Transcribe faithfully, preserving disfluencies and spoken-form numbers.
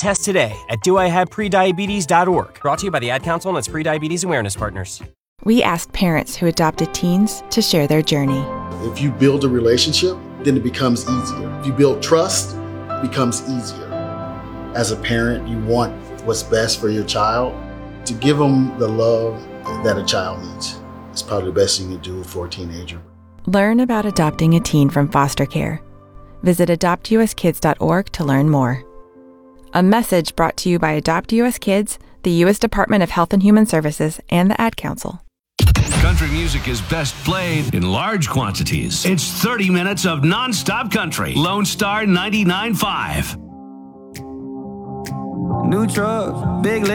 test today at do I have prediabetes dot org. Brought to you by the Ad Council and its Prediabetes Awareness Partners. We asked parents who adopted teens to share their journey. If you build a relationship, then it becomes easier. If you build trust, it becomes easier. As a parent, you want what's best for your child. To give them the love that a child needs is probably the best thing you can do for a teenager. Learn about adopting a teen from foster care. Visit adopt u s kids dot org to learn more. A message brought to you by Adopt U S Kids, the U S Department of Health and Human Services, and the Ad Council. Country music is best played in large quantities. It's thirty minutes of nonstop country. Lone Star ninety-nine point five. New trucks, big